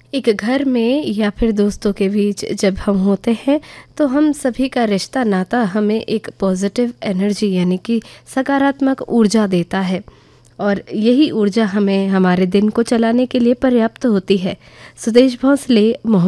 एक घर में या फिर दोस्तों के बीच जब हम होते हैं तो हम सभी का रिश्ता नाता हमें एक पॉजिटिव एनर्जी यानी कि सकारात्मक ऊर्जा देता है और यही ऊर्जा हमें हमारे दिन को चलाने के लिए पर्याप्त होती है। सुदेश भोंसले, मोहम्मद